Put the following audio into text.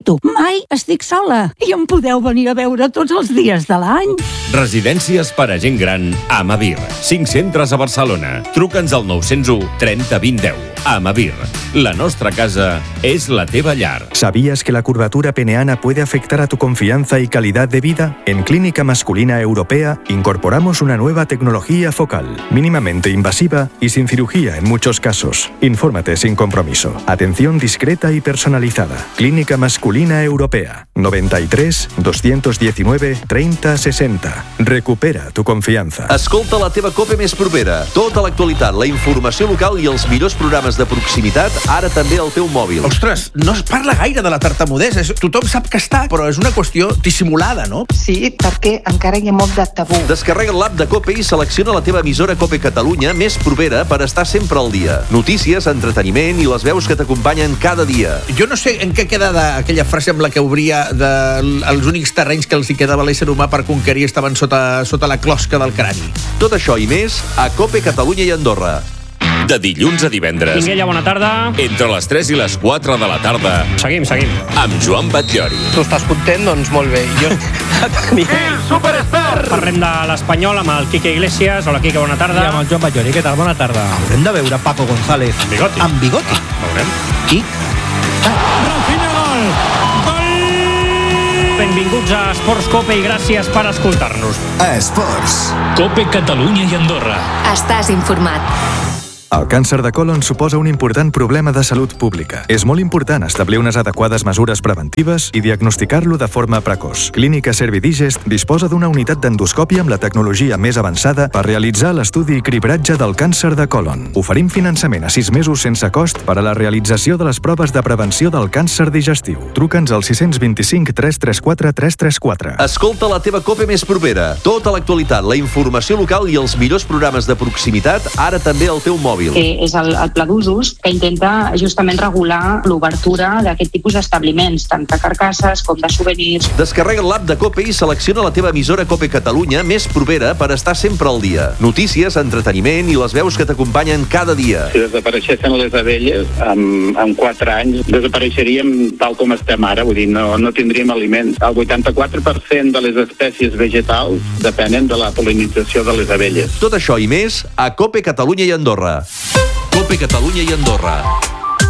disfruto. Mai estic sola i em podeu venir a veure tots els dies de l'any. Residències per a gent gran Amavir. 5 centres a Barcelona. Truca'ns al 901 30 20 10. Amavir. La nostra casa es la teva llar. ¿Sabías que la curvatura peneana puede afectar a tu confianza y calidad de vida? En Clínica Masculina Europea incorporamos una nueva tecnología focal, mínimamente invasiva y sin cirugía en muchos casos. Infórmate sin compromiso. Atención discreta y personalizada. Clínica Masculina Europea. 93 219 30 60. Recupera tu confianza. Escolta la teva COPE més propera. Tota l'actualitat, la informació local i els millors programes de proximitat, ara també al teu mòbil. Ostres, no es parla gaire de la tartamudesa. Tothom sap que està, però és una qüestió dissimulada, no? Sí, perquè encara hi ha molt de tabú. Descarrega l'app de COPE i selecciona la teva emissora COPE Catalunya més propera per estar sempre al dia. Notícies, entreteniment i les veus que t'acompanyen cada dia. Jo no sé en què queda aquella frase amb la que obria els únics terrenys que els hi quedava a l'ésser humà per conquerir estaven sota la closca del crani. Tot això i més a COPE Catalunya i Andorra. De dilluns a divendres. Minguella, bona tarda. Entre les 3 i les 4 de la tarda. Seguim. Amb Joan Batllori. Tu estàs content? Doncs molt bé. Jo... Superstar! Parlem de l'Espanyol amb el Quique Iglesias. Hola, Quique, bona tarda. I amb el Joan Batllori, què tal? Bona tarda. Haurem de veure Paco González. Amb bigoti. Amb bigoti. Veurem. Quic. Rafinha, gol! Benvinguts a Esports Cope i gràcies per escoltar-nos. Esports. Cope Catalunya i Andorra. Estàs informat. El càncer de còlon suposa un important problema de salut pública. És molt important establir unes adequades mesures preventives i diagnosticar-lo de forma precoç. Clínica Servidigest disposa d'una unitat d'endoscòpia amb la tecnologia més avançada per realitzar l'estudi i cribratge del càncer de còlon. Oferim finançament a 6 mesos sense cost per a la realització de les proves de prevenció del càncer digestiu. Truca'ns al 625 334 334. Escolta la teva COPE més propera. Tota l'actualitat, la informació local i els millors programes de proximitat, ara també al teu mòbil. És el pla d'usos que intenta justament regular l'obertura d'aquest tipus d'establiments, tant de carcasses com de souvenirs. Descarrega l'app de COPE i selecciona la teva emissora COPE Catalunya més propera per estar sempre al dia. Notícies, entreteniment i les veus que t'acompanyen cada dia. Si desapareixessin les abelles, en 4 anys desapareixeríem tal com estem ara, vull dir, no tindríem aliments. El 84% de les espècies vegetals depenen de la pol·linització de les abelles. Tot això i més a COPE Catalunya i Andorra. COPE Catalunya i Andorra.